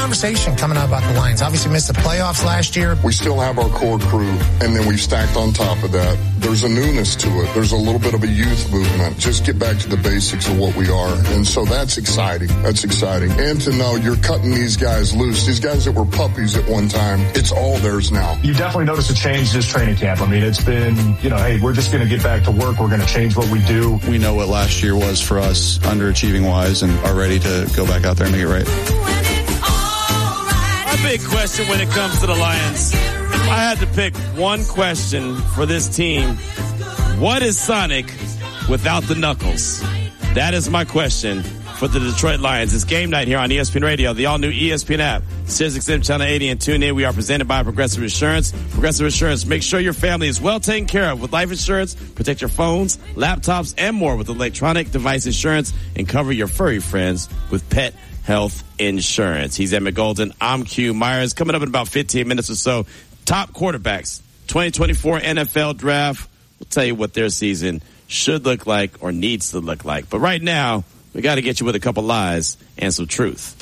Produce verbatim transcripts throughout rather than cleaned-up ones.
conversation coming out about the Lions? Obviously missed the playoffs last year. We still have our core crew, and then we've stacked on top of that. There's a newness to it. There's a little bit of a youth movement. Just get back to the basics of what we are. And so that's exciting. That's exciting. And to know you're cutting these guys loose. These guys that were puppies at one time, it's all theirs now. You definitely notice a change this training camp. I mean, it's been, you know, hey, we're just going to get back to work. We're going to change what we do. We know what last year was for us, underachieving wise, and are ready to go back out there and make it right. A big question when it comes to the Lions. If I had to pick one question for this team, what is Sonic without the knuckles? That is my question for the Detroit Lions. It's game night here on E S P N Radio, the all-new E S P N app, Sirius X M Channel eighty, and tune in. We are presented by Progressive Insurance. Progressive Insurance, make sure your family is well taken care of with life insurance. Protect your phones, laptops, and more with electronic device insurance, and cover your furry friends with pet health insurance. He's Emmett Golden. I'm Q Myers. Coming up in about fifteen minutes or so, top quarterbacks, twenty twenty-four N F L draft. We'll tell you what their season should look like or needs to look like. But right now, we got to get you with a couple lies and some truth.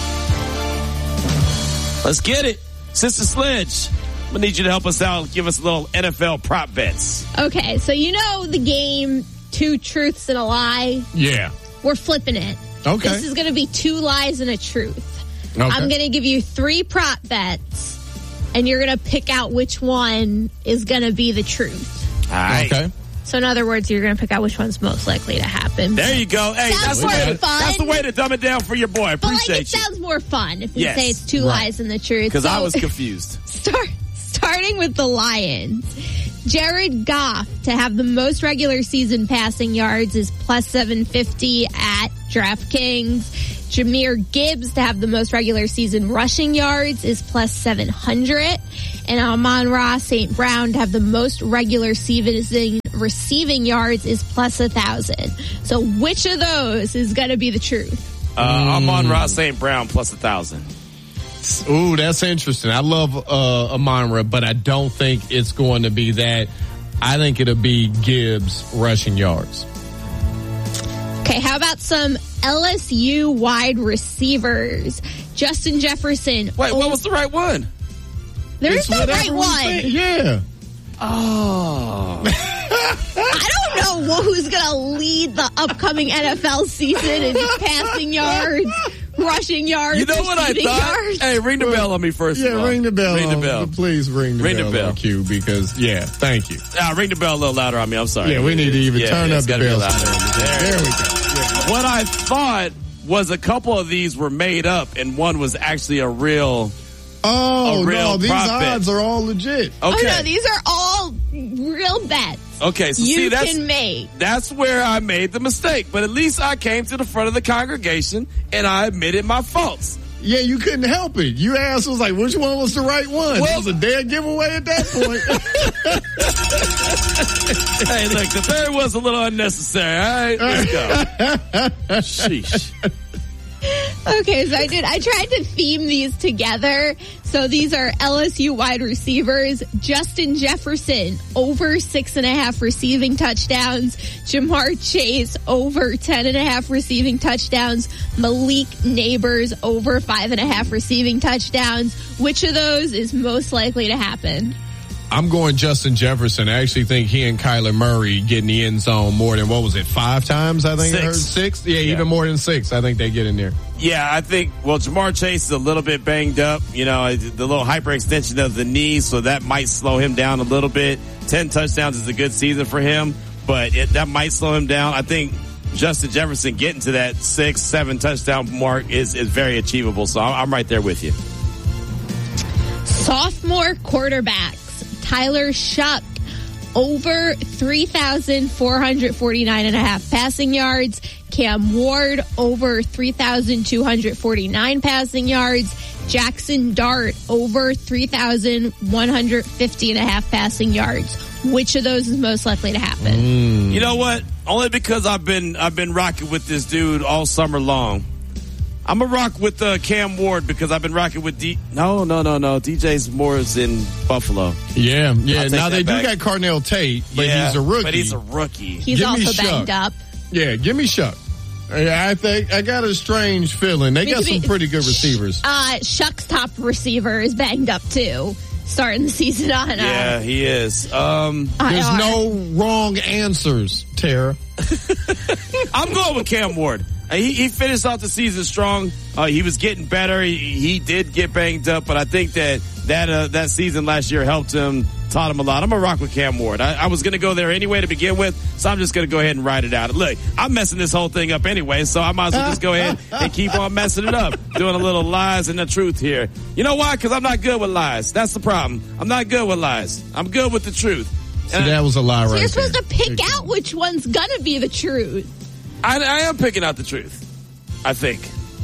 Let's get it. Sister Sledge, I'm going to need you to help us out. Give us a little N F L prop bets. Okay, so you know the game, two truths and a lie? Yeah. We're flipping it. Okay. This is going to be two lies and a truth. Okay. I'm going to give you three prop bets, and you're going to pick out which one is going to be the truth. All right. Okay. So in other words, you're going to pick out which one's most likely to happen. There you go. Hey, sounds that's the, way to, fun. that's the way to dumb it down for your boy. I appreciate but like, it you. sounds more fun if we yes. say it's two right. lies and the truth. Because so, I was confused. Start, starting with the Lions. Jared Goff to have the most regular season passing yards is plus seven fifty at DraftKings. Jahmyr Gibbs to have the most regular season rushing yards is plus seven hundred. And Amon-Ra Saint Brown to have the most regular season receiving yards is plus one thousand. So which of those is going to be the truth? Uh, mm. Amon-Ra Saint Brown plus one thousand. Ooh, that's interesting. I love uh, Amon-Ra, but I don't think it's going to be that. I think it'll be Gibbs rushing yards. Okay, how about some L S U wide receivers? Justin Jefferson. Wait, what was the right one? There's no right one. Yeah. Oh. I don't know who's going to lead the upcoming N F L season in passing yards, rushing yards, you know what I thought? Yards. Hey, ring the bell on me first. Yeah, of all. ring the bell. Ring the on, bell. Please ring the ring bell. The bell. On Q because yeah, thank you. Ah, ring the bell a little louder on me. I'm sorry. Yeah, we need to even yeah, turn yeah, up the bell. There, there we go. Yeah. What I thought was a couple of these were made up, and one was actually a real. Oh a real no, these bet. odds are all legit. Okay. Oh no, these are all real bets. Okay, so you see that's can make. That's where I made the mistake. But at least I came to the front of the congregation and I admitted my faults. Yeah, you couldn't help it. You asked was like, which one was the right one? Well, it was a dead giveaway at that point. Hey, look, the third was a little unnecessary. All right, let's go. Sheesh. Okay, so I did. I tried to theme these together. So these are L S U wide receivers. Justin Jefferson, over six and a half receiving touchdowns. Jamar Chase, over ten and a half receiving touchdowns. Malik Neighbors, over five and a half receiving touchdowns. Which of those is most likely to happen? I'm going Justin Jefferson. I actually think he and Kyler Murray get in the end zone more than, what was it, five times, I think? Six. I heard six? Yeah, yeah, even more than six. I think they get in there. Yeah, I think, well, Jamar Chase is a little bit banged up. You know, the little hyperextension of the knee, so that might slow him down a little bit. Ten touchdowns is a good season for him, but it, that might slow him down. I think Justin Jefferson getting to that six, seven touchdown mark is, is very achievable, so I'm, I'm right there with you. Sophomore quarterbacks. Tyler Shuck, over three thousand four hundred forty-nine and a half passing yards. Cam Ward, over three thousand two hundred forty-nine passing yards. Jackson Dart, over three thousand one hundred fifty and a half passing yards. Which of those is most likely to happen? Mm. You know what? Only because I've been I've been rocking with this dude all summer long. I'm going to rock with uh, Cam Ward because I've been rocking with D. No, no, no, no. D J Moore's in Buffalo. Yeah, yeah. Now they back. do got Carnell Tate, but yeah, he's a rookie. But he's a rookie. He's give also banged up. Yeah, give me Shuck. Yeah, I think I got a strange feeling. They got some pretty good receivers. Uh, Shuck's top receiver is banged up too, starting the season on. Yeah, uh, he is. Um, There's no wrong answers, Tara. I'm going with Cam Ward. Uh, He, he finished off the season strong. Uh, he was getting better. He, he did get banged up, but I think that that uh, that season last year helped him, taught him a lot. I'm going to rock with Cam Ward. I, I was going to go there anyway to begin with, so I'm just going to go ahead and ride it out. Look, I'm messing this whole thing up anyway, so I might as well just go ahead and keep on messing it up, doing a little lies and the truth here. You know why? Because I'm not good with lies. That's the problem. I'm not good with lies. I'm good with the truth. So that was a lie so right you're there. supposed to pick out which one's going to be the truth. I, I am picking out the truth, I think.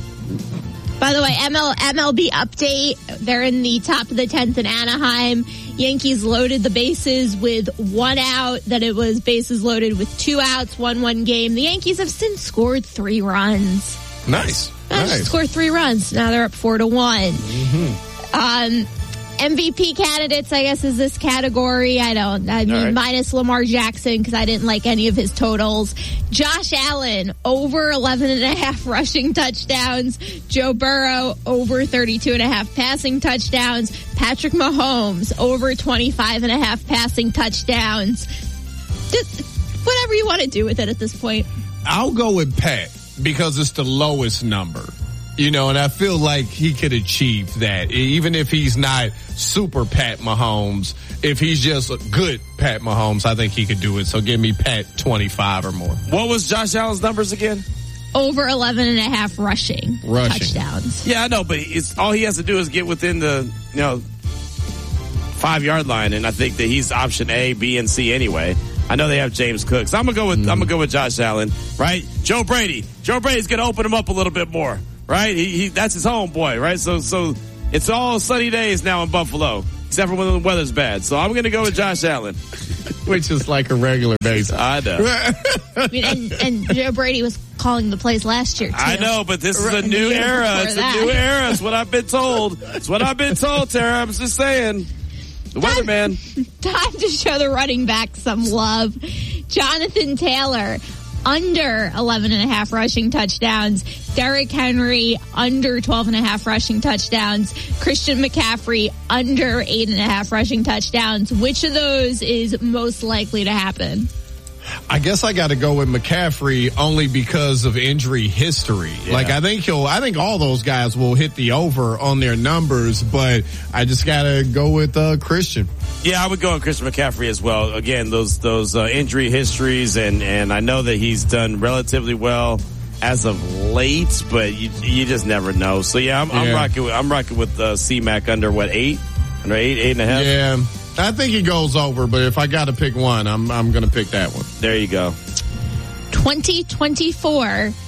By the way, M L, M L B update. They're in the top of the tenth in Anaheim. Yankees loaded the bases with one out. Then it was bases loaded with two outs, one one game. The Yankees have since scored three runs. Nice. Uh, nice. Scored three runs. Now they're up four to one. Mm-hmm. Um, M V P candidates, I guess, is this category. I don't, I mean, right. minus Lamar Jackson because I didn't like any of his totals. Josh Allen, over eleven and a half rushing touchdowns. Joe Burrow, over thirty-two and a half passing touchdowns. Patrick Mahomes, over twenty-five and a half passing touchdowns. Just whatever you want to do with it at this point. I'll go with Pat because it's the lowest number. You know, and I feel like he could achieve that. Even if he's not super Pat Mahomes, if he's just a good Pat Mahomes, I think he could do it. So give me Pat twenty-five or more. What was Josh Allen's numbers again? Over eleven and a half rushing, Rushing. touchdowns. Yeah, I know, but it's all he has to do is get within the, you know, five yard line, and I think that he's option A, B, and C anyway. I know they have James Cook, so I'm gonna go with mm. I'm gonna go with Josh Allen, right? Joe Brady, Joe Brady's gonna open him up a little bit more, right? He, he that's his home boy, right? So so it's all sunny days now in Buffalo, except for when the weather's bad. So I'm gonna go with Josh Allen, which is like a regular basis. I know. I mean, and, and Joe Brady was calling the plays last year, too. I know, but this is a new era. It's that. a new era. It's what I've been told. It's what I've been told, Tara. I'm just saying. The weatherman. Time to show the running back some love. Jonathan Taylor, under eleven and a half rushing touchdowns. Derrick Henry, under twelve and a half rushing touchdowns. Christian McCaffrey, under eight and a half rushing touchdowns. Which of those is most likely to happen? I guess I got to go with McCaffrey only because of injury history. Yeah. Like I think he'll, I think all those guys will hit the over on their numbers, but I just got to go with uh, Christian. Yeah, I would go with Christian McCaffrey as well. Again, those those uh, injury histories, and and I know that he's done relatively well as of late, but you you just never know. So yeah, I'm, yeah. I'm rocking with I'm rocking with uh, C-Mac under what eight, under eight, eight and a half. Yeah. I think he goes over, but if I got to pick one, I'm I'm going to pick that one. There you go. twenty twenty-four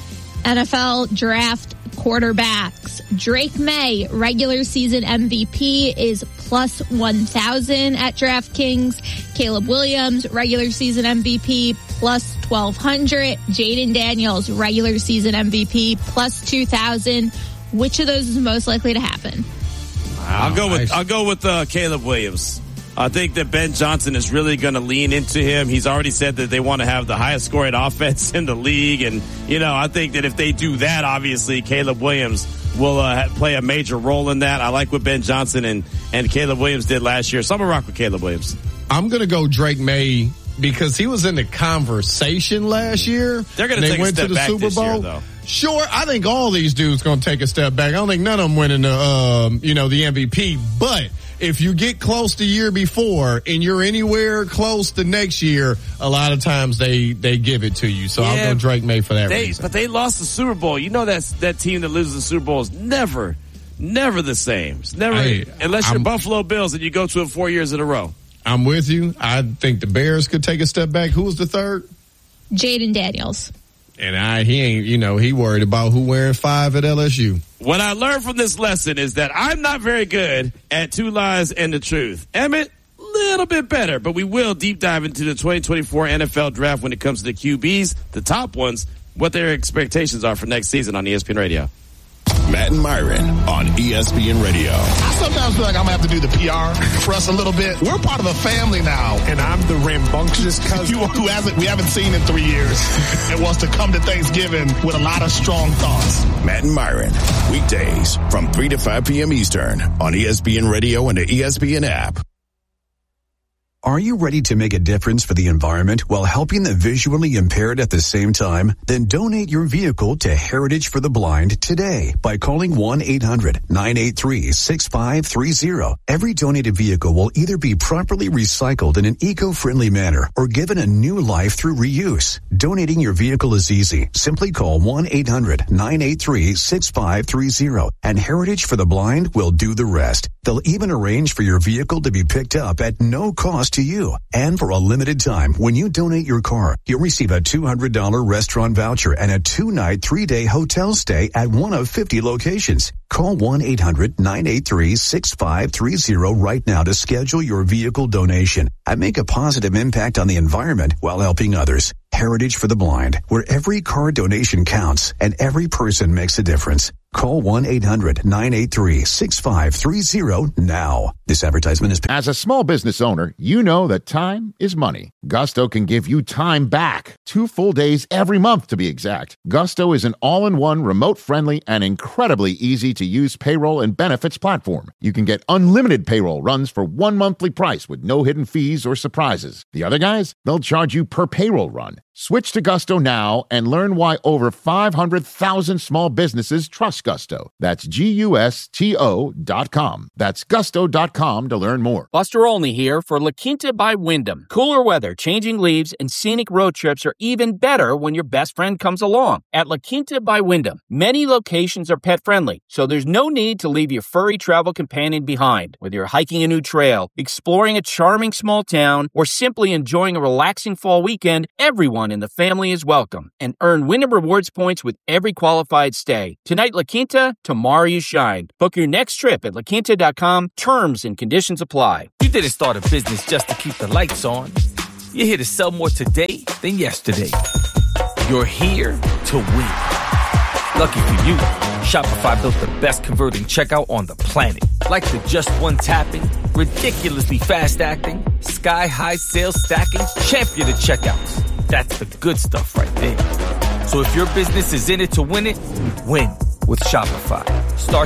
N F L Draft quarterbacks. Drake May, regular season M V P, is plus one thousand at DraftKings. Caleb Williams, regular season M V P, plus twelve hundred. Jaden Daniels, regular season M V P, plus two thousand. Which of those is most likely to happen? Wow, I'll go with I'll go with uh, Caleb Williams. I think that Ben Johnson is really going to lean into him. He's already said that they want to have the highest scoring offense in the league. And, you know, I think that if they do that, obviously, Caleb Williams will uh, play a major role in that. I like what Ben Johnson and, and Caleb Williams did last year. So I'm going to rock with Caleb Williams. I'm going to go Drake May because he was in the conversation last year. They're going to take a step back this year, though. Sure, I think all these dudes going to take a step back. I don't think none of them winning the, um, you know, the M V P. But if you get close the year before and you're anywhere close to next year, a lot of times they, they give it to you. So yeah, I'll go Drake May for that they, reason. But they lost the Super Bowl. You know that's that team that loses the Super Bowl is never, never the same. It's never, hey, unless you're I'm, Buffalo Bills and you go to it four years in a row. I'm with you. I think the Bears could take a step back. Who was the third? Jaden Daniels. And I, he ain't, you know, he worried about who wearing five at L S U. What I learned from this lesson is that I'm not very good at two lies and the truth. Emmett, a little bit better, but we will deep dive into the twenty twenty-four N F L draft when it comes to the Q Bs, the top ones, what their expectations are for next season on E S P N Radio. Matt and Myron on E S P N Radio. I sometimes feel like I'm going to have to do the P R for us a little bit. We're part of a family now. And I'm the rambunctious cousin who hasn't, we haven't seen in three years and wants to come to Thanksgiving with a lot of strong thoughts. Matt and Myron, weekdays from three to five p.m. Eastern on E S P N Radio and the E S P N app. Are you ready to make a difference for the environment while helping the visually impaired at the same time? Then donate your vehicle to Heritage for the Blind today by calling one eight hundred nine eight three six five three zero. Every donated vehicle will either be properly recycled in an eco-friendly manner or given a new life through reuse. Donating your vehicle is easy. Simply call one eight hundred nine eight three six five three zero and Heritage for the Blind will do the rest. They'll even arrange for your vehicle to be picked up at no cost to you. And for a limited time, when you donate your car, you'll receive a two hundred dollars restaurant voucher and a two-night, three-day hotel stay at one of fifty locations. Call one eight hundred nine eight three six five three zero right now to schedule your vehicle donation and make a positive impact on the environment while helping others. Heritage for the Blind, where every car donation counts and every person makes a difference. Call one eight hundred nine eight three six five three zero now. This advertisement is... As a small business owner, you know that time is money. Gusto can give you time back. Two full days every month, to be exact. Gusto is an all-in-one, remote-friendly, and incredibly easy-to-use payroll and benefits platform. You can get unlimited payroll runs for one monthly price with no hidden fees or surprises. The other guys, they'll charge you per payroll run. Switch to Gusto now and learn why over five hundred thousand small businesses trust Gusto. That's G U S T O dot com. That's gusto dot com to learn more. Buster Olney here for La Quinta by Wyndham. Cooler weather, changing leaves, and scenic road trips are even better when your best friend comes along. At La Quinta by Wyndham, many locations are pet-friendly, so there's no need to leave your furry travel companion behind. Whether you're hiking a new trail, exploring a charming small town, or simply enjoying a relaxing fall weekend, everyone in the family is welcome. And earn Wyndham Rewards points with every qualified stay. Tonight, La Quinta, tomorrow you shine. Book your next trip at la quinta dot com. Terms and conditions apply. You didn't start a business just to keep the lights on. You're here to sell more today than yesterday. You're here to win. Lucky for you, Shopify built the best converting checkout on the planet. Like the just one tapping, ridiculously fast acting, sky-high sales stacking, champion of checkouts. That's the good stuff right there. So if your business is in it to win it, win with Shopify. Start